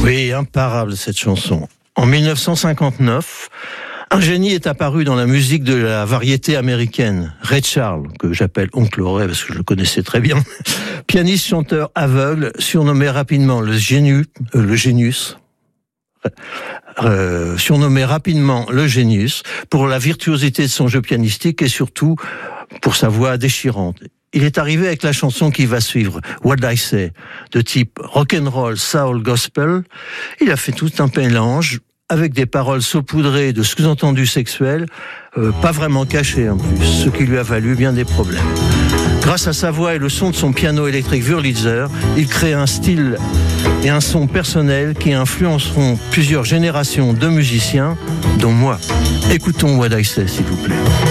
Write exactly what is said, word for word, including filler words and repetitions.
Oui, imparable cette chanson. En mille neuf cent cinquante-neuf, un génie est apparu dans la musique de la variété américaine. Ray Charles, que j'appelle Oncle Ray parce que je le connaissais très bien. Pianiste, chanteur aveugle, surnommé rapidement le génius, euh, le génius. Euh, surnommé rapidement le génius pour la virtuosité de son jeu pianistique et surtout pour sa voix déchirante. Il est arrivé avec la chanson qui va suivre, What I Say, de type rock'n'roll, soul, gospel. Il a fait tout un mélange avec des paroles saupoudrées de sous-entendus sexuels, euh, pas vraiment cachés en plus, ce qui lui a valu bien des problèmes. Grâce à sa voix et le son de son piano électrique Wurlitzer, il crée un style et un son personnel qui influenceront plusieurs générations de musiciens, dont moi. Écoutons What I Say, s'il vous plaît.